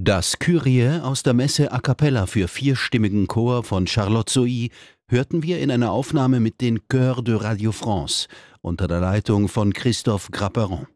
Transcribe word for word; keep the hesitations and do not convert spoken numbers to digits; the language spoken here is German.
Das Kyrie aus der Messe a cappella für vierstimmigen Chor von Charlotte Sohi hörten wir in einer Aufnahme mit den Chœurs de Radio France unter der Leitung von Christophe Grapperon.